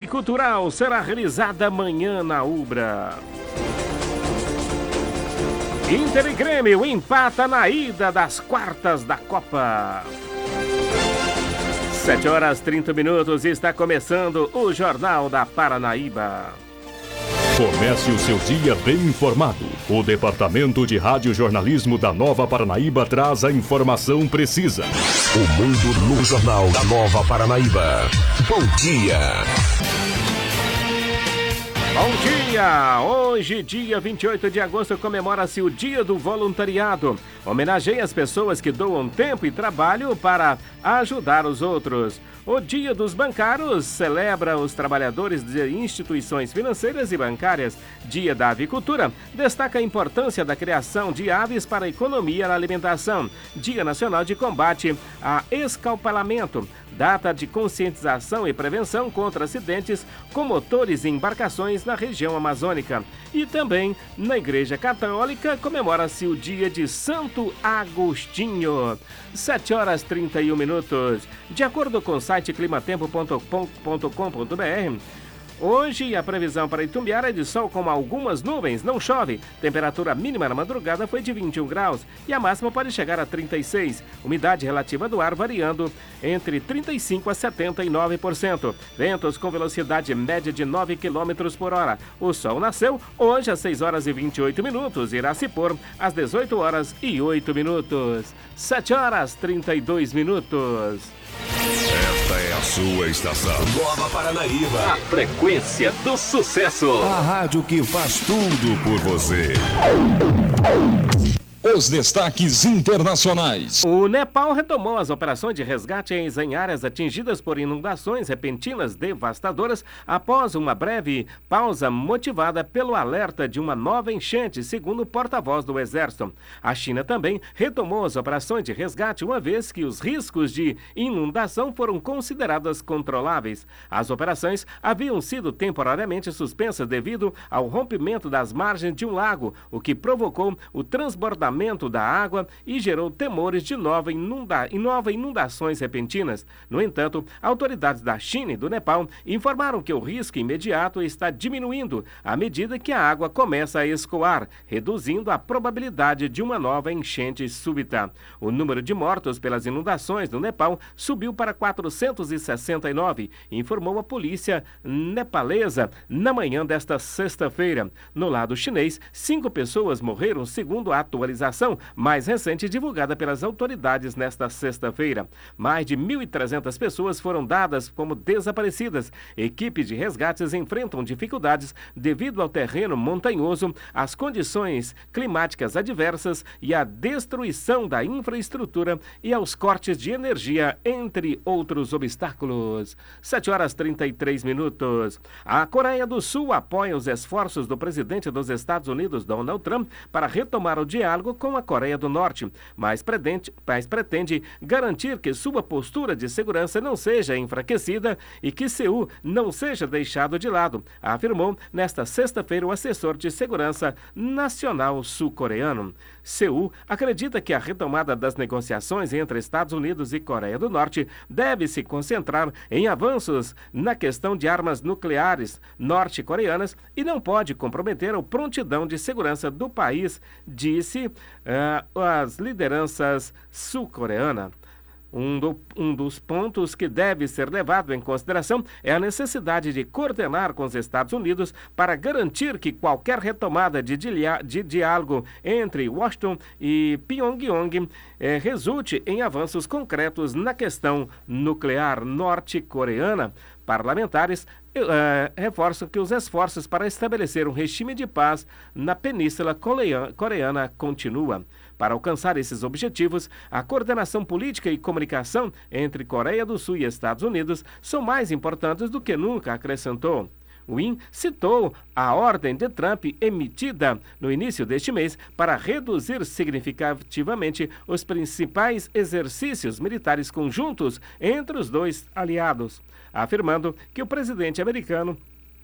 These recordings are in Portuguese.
Cultural será realizada amanhã na Ubra. Inter e Grêmio empata na ida das quartas da Copa. 7h30 e está começando o Jornal da Paranaíba. Comece o seu dia bem informado. O Departamento de Radiojornalismo da Nova Paranaíba traz a informação precisa. O mundo no Jornal da Nova Paranaíba. Bom dia! Bom dia! Hoje, dia 28 de agosto, comemora-se o Dia do Voluntariado. Homenageia as pessoas que doam tempo e trabalho para ajudar os outros. O Dia dos Bancários celebra os trabalhadores de instituições financeiras e bancárias. Dia da Avicultura destaca a importância da criação de aves para a economia na alimentação. Dia Nacional de Combate a Escalpelamento. Data de conscientização e prevenção contra acidentes com motores e embarcações na região amazônica. E também, na Igreja Católica, comemora-se o dia de Santo Agostinho. 7h31. De acordo com o site climatempo.com.br, hoje a previsão para Itumbiara é de sol com algumas nuvens, não chove. Temperatura mínima na madrugada foi de 21 graus e a máxima pode chegar a 36. Umidade relativa do ar variando entre 35% a 79%. Ventos com velocidade média de 9 km por hora. O sol nasceu hoje às 6h28, irá se pôr às 18h08. 7h32. Esta é a sua estação. Nova Paranaíba. A frequência do sucesso. A rádio que faz tudo por você. Os destaques internacionais. O Nepal retomou as operações de resgate em áreas atingidas por inundações repentinas devastadoras após uma breve pausa motivada pelo alerta de uma nova enchente, segundo o porta-voz do Exército. A China também retomou as operações de resgate, uma vez que os riscos de inundação foram considerados controláveis. As operações haviam sido temporariamente suspensas devido ao rompimento das margens de um lago, o que provocou o transbordamento da água e gerou temores de novas inundações repentinas. No entanto, autoridades da China e do Nepal informaram que o risco imediato está diminuindo à medida que a água começa a escoar, reduzindo a probabilidade de uma nova enchente súbita. O número de mortos pelas inundações no Nepal subiu para 469, informou a polícia nepalesa na manhã desta sexta-feira. No lado chinês, 5 pessoas morreram, segundo a atualização mais recente divulgada pelas autoridades nesta sexta-feira. Mais de 1.300 pessoas foram dadas como desaparecidas. Equipes de resgates enfrentam dificuldades devido ao terreno montanhoso, às condições climáticas adversas e à destruição da infraestrutura e aos cortes de energia, entre outros obstáculos. 7h33. A Coreia do Sul apoia os esforços do presidente dos Estados Unidos, Donald Trump, para retomar o diálogo com a Coreia do Norte, mas pretende garantir que sua postura de segurança não seja enfraquecida e que Seul não seja deixado de lado, afirmou nesta sexta-feira o assessor de segurança nacional sul-coreano. Seul acredita que a retomada das negociações entre Estados Unidos e Coreia do Norte deve se concentrar em avanços na questão de armas nucleares norte-coreanas e não pode comprometer a prontidão de segurança do país, disse as lideranças sul-coreanas. Um dos pontos que deve ser levado em consideração é a necessidade de coordenar com os Estados Unidos para garantir que qualquer retomada de diálogo entre Washington e Pyongyang resulte em avanços concretos na questão nuclear norte-coreana. Parlamentares reforçam que os esforços para estabelecer um regime de paz na Península Coreana continuam. Para alcançar esses objetivos, a coordenação política e comunicação entre Coreia do Sul e Estados Unidos são mais importantes do que nunca, acrescentou. Win citou a ordem de Trump emitida no início deste mês para reduzir significativamente os principais exercícios militares conjuntos entre os dois aliados, afirmando que o presidente americano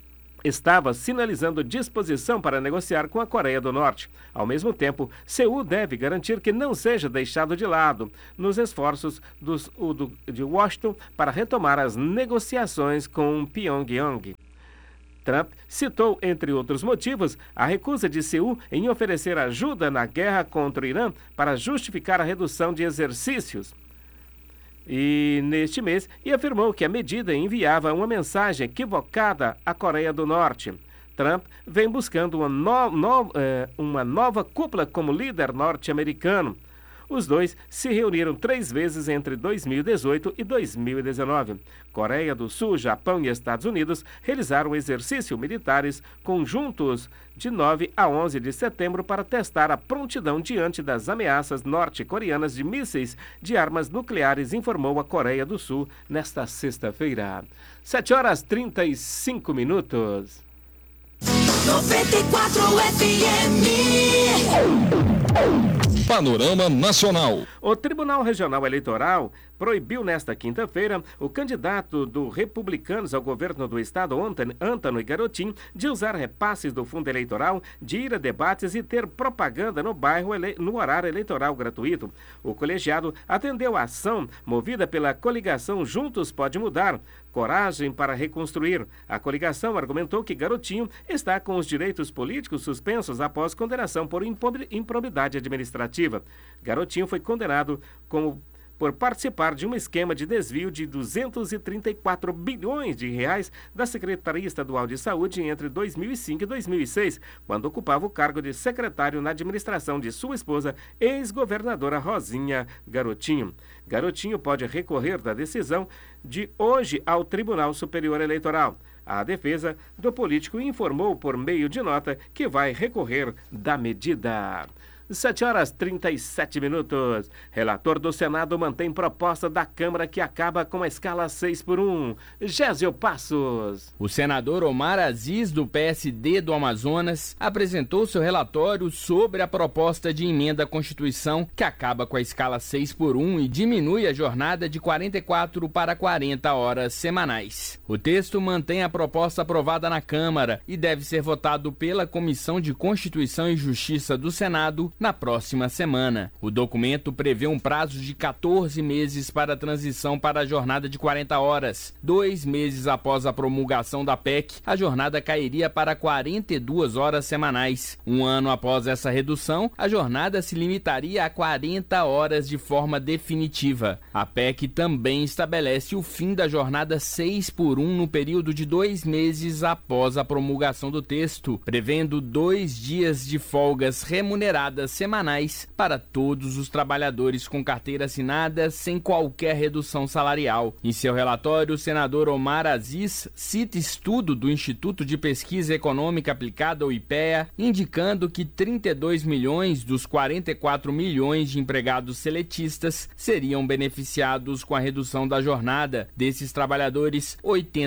estava sinalizando disposição para negociar com a Coreia do Norte. Ao mesmo tempo, Seul deve garantir que não seja deixado de lado nos esforços de Washington para retomar as negociações com Pyongyang. Trump citou, entre outros motivos, a recusa de Seul em oferecer ajuda na guerra contra o Irã para justificar a redução de exercícios. E neste mês, afirmou que a medida enviava uma mensagem equivocada à Coreia do Norte. Trump vem buscando uma nova cúpula como líder norte-americano. Os dois se reuniram 3 vezes entre 2018 e 2019. Coreia do Sul, Japão e Estados Unidos realizaram exercícios militares conjuntos de 9 a 11 de setembro para testar a prontidão diante das ameaças norte-coreanas de mísseis de armas nucleares, informou a Coreia do Sul nesta sexta-feira. 7h35. 94 FM. Panorama Nacional. O Tribunal Regional Eleitoral proibiu nesta quinta-feira o candidato do Republicanos ao governo do estado, Antônio Garotinho, de usar repasses do fundo eleitoral, de ir a debates e ter propaganda no bairro no horário eleitoral gratuito. O colegiado atendeu a ação movida pela coligação Juntos Pode Mudar, Coragem para Reconstruir. A coligação argumentou que Garotinho está com os direitos políticos suspensos após condenação por improbidade administrativa. Garotinho foi condenado por participar de um esquema de desvio de 234 bilhões de reais da Secretaria Estadual de Saúde entre 2005 e 2006, quando ocupava o cargo de secretário na administração de sua esposa, ex-governadora Rosinha Garotinho. Garotinho pode recorrer da decisão de hoje ao Tribunal Superior Eleitoral. A defesa do político informou por meio de nota que vai recorrer da medida. 7h37. Relator do Senado mantém proposta da Câmara que acaba com a escala 6x1. Gésio Passos. O senador Omar Aziz, do PSD do Amazonas, apresentou seu relatório sobre a proposta de emenda à Constituição que acaba com a escala 6x1 e diminui a jornada de 44 para 40 horas semanais. O texto mantém a proposta aprovada na Câmara e deve ser votado pela Comissão de Constituição e Justiça do Senado na próxima semana. O documento prevê um prazo de 14 meses para a transição para a jornada de 40 horas. 2 meses após a promulgação da PEC, a jornada cairia para 42 horas semanais. 1 ano após essa redução, a jornada se limitaria a 40 horas de forma definitiva. A PEC também estabelece o fim da jornada 6x1 no período de 2 meses após a promulgação do texto, prevendo 2 dias de folgas remuneradas semanais para todos os trabalhadores com carteira assinada sem qualquer redução salarial. Em seu relatório, o senador Omar Aziz cita estudo do Instituto de Pesquisa Econômica Aplicada, o IPEA, indicando que 32 milhões dos 44 milhões de empregados seletistas seriam beneficiados com a redução da jornada. Desses trabalhadores,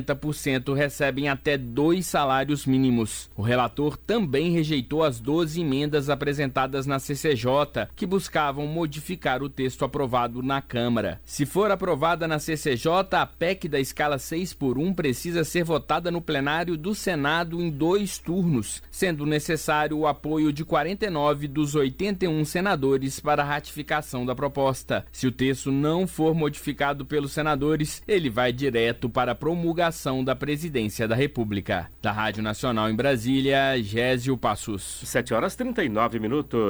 80% recebem até 2 salários mínimos. O relator também rejeitou as 12 emendas apresentadas na CCJ, que buscavam modificar o texto aprovado na Câmara. Se for aprovada na CCJ, a PEC da escala 6x1 precisa ser votada no plenário do Senado em 2 turnos, sendo necessário o apoio de 49 dos 81 senadores para a ratificação da proposta. Se o texto não for modificado pelos senadores, ele vai direto para a promulgação da Presidência da República. Da Rádio Nacional em Brasília, Gésio Passos. 7h39.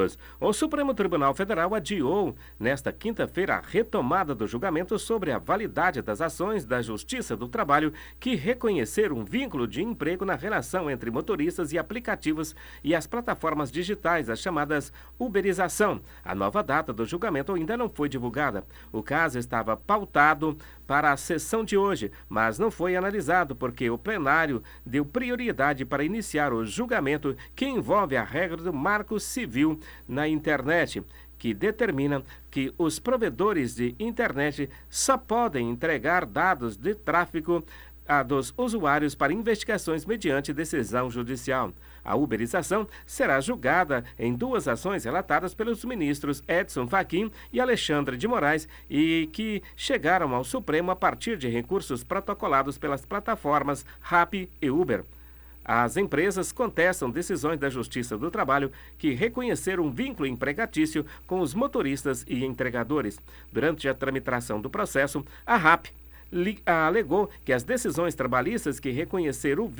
O Supremo Tribunal Federal adiou nesta quinta-feira a retomada do julgamento sobre a validade das ações da Justiça do Trabalho que reconheceram um vínculo de emprego na relação entre motoristas e aplicativos e as plataformas digitais, as chamadas uberização. A nova data do julgamento ainda não foi divulgada. O caso estava pautado para a sessão de hoje, mas não foi analisado porque o plenário deu prioridade para iniciar o julgamento que envolve a regra do Marco Civil na internet, que determina que os provedores de internet só podem entregar dados de tráfego dos usuários para investigações mediante decisão judicial. A uberização será julgada em 2 ações relatadas pelos ministros Edson Fachin e Alexandre de Moraes e que chegaram ao Supremo a partir de recursos protocolados pelas plataformas Rappi e Uber. As empresas contestam decisões da Justiça do Trabalho que reconheceram um vínculo empregatício com os motoristas e entregadores. Durante a tramitação do processo, a RAP alegou que as decisões trabalhistas que reconheceram o